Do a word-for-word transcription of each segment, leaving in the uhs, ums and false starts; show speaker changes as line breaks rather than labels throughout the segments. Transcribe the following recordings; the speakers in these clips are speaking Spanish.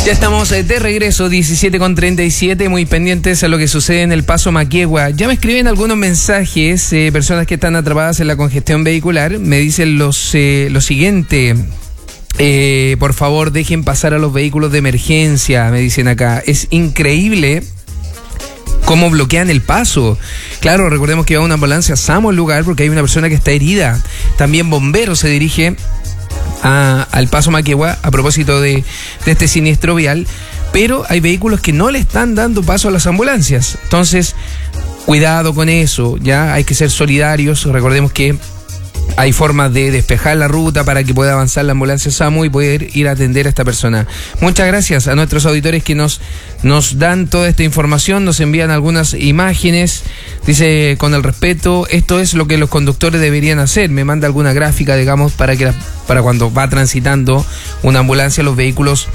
Ya estamos de regreso, diecisiete con treinta y siete, muy pendientes a lo que sucede en el Paso Maquegua. Ya me escriben algunos mensajes, eh, personas que están atrapadas en la congestión vehicular. Me dicen los eh, lo siguiente: eh, por favor, dejen pasar a los vehículos de emergencia, me dicen acá. Es increíble cómo bloquean el paso. Claro, recordemos que va una ambulancia a SAMU al lugar porque hay una persona que está herida. También bomberos se dirige A, al Paso Maquegua a propósito de, de este siniestro vial, pero hay vehículos que no le están dando paso a las ambulancias. Entonces, cuidado con eso, ya hay que ser solidarios. Recordemos que hay formas de despejar la ruta para que pueda avanzar la ambulancia SAMU y poder ir a atender a esta persona. Muchas gracias a nuestros auditores que nos, nos dan toda esta información, nos envían algunas imágenes. Dice, con el respeto, esto es lo que los conductores deberían hacer. Me manda alguna gráfica, digamos, para que la, para cuando va transitando una ambulancia, los vehículos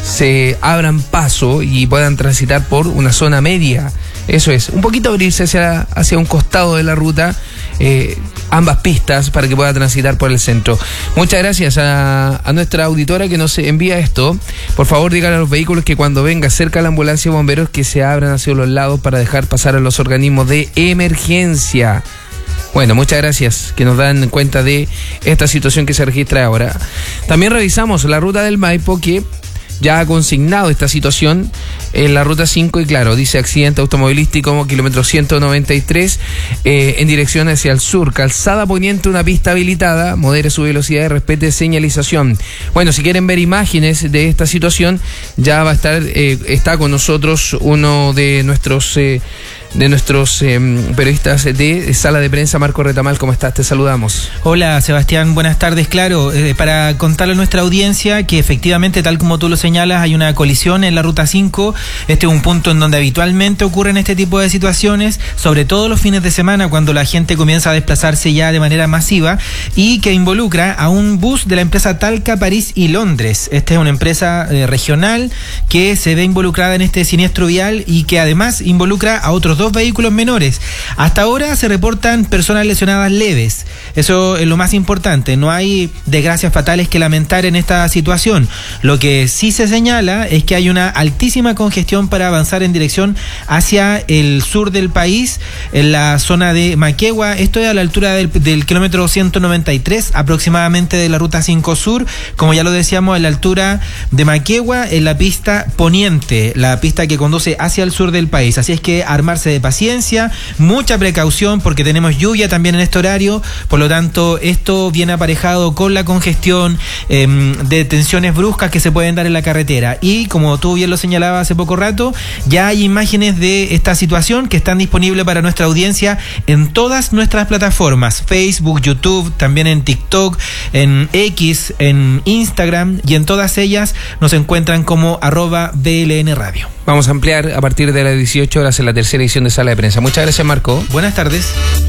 se abran paso y puedan transitar por una zona media. Eso es, un poquito abrirse hacia, hacia un costado de la ruta, eh, ambas pistas, para que pueda transitar por el centro. Muchas gracias a, a nuestra auditora que nos envía esto. Por favor, digan a los vehículos que cuando venga cerca de la ambulancia de bomberos que se abran hacia los lados para dejar pasar a los organismos de emergencia. Bueno, muchas gracias que nos dan cuenta de esta situación que se registra ahora. También revisamos la ruta del Maipo, que ya ha consignado esta situación en la ruta cinco y claro, dice accidente automovilístico kilómetro ciento noventa y tres eh, en dirección hacia el sur, calzada poniente, una pista habilitada, modere su velocidad y respete señalización. Bueno, si quieren ver imágenes de esta situación, ya va a estar, eh, está con nosotros uno de nuestros eh, de nuestros eh, periodistas de Sala de Prensa, Marco Retamal. ¿Cómo estás? Te saludamos.
Hola, Sebastián, buenas tardes. Claro, eh, para contarle a nuestra audiencia que efectivamente, tal como tú lo señalas, hay una colisión en la ruta cinco. Este es un punto en donde habitualmente ocurren este tipo de situaciones, sobre todo los fines de semana, cuando la gente comienza a desplazarse ya de manera masiva, y que involucra a un bus de la empresa Talca, París y Londres. Esta es una empresa eh, regional que se ve involucrada en este siniestro vial y que además involucra a otros dos vehículos menores. Hasta ahora se reportan personas lesionadas leves. Eso es lo más importante. No hay desgracias fatales que lamentar en esta situación. Lo que sí se señala es que hay una altísima congestión para avanzar en dirección hacia el sur del país, en la zona de Maquegua. Esto es a la altura del, del kilómetro ciento noventa y tres aproximadamente de la ruta cinco sur. Como ya lo decíamos, a la altura de Maquegua, en la pista poniente, la pista que conduce hacia el sur del país. Así es que armarse de paciencia, mucha precaución, porque tenemos lluvia también en este horario. Por lo tanto, esto viene aparejado con la congestión, eh, de tensiones bruscas que se pueden dar en la carretera. Y como tú bien lo señalabas hace poco rato, ya hay imágenes de esta situación que están disponibles para nuestra audiencia en todas nuestras plataformas: Facebook, YouTube, también en TikTok, en X, en Instagram, y en todas ellas nos encuentran como arroba B L N Radio.
Vamos a ampliar a partir de las dieciocho horas en la tercera edición de Sala de Prensa. Muchas gracias, Marco.
Buenas tardes.